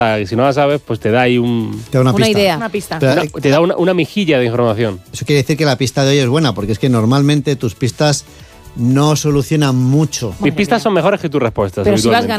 Si no la sabes, pues te da ahí Te da una pista. idea. Una pista. Pero, te da una mejilla de información. eso quiere decir que la pista de hoy es buena, porque es que normalmente tus pistas no solucionan mucho. Mis pistas son mejores que tus respuestas. Pero si vas habitualmente.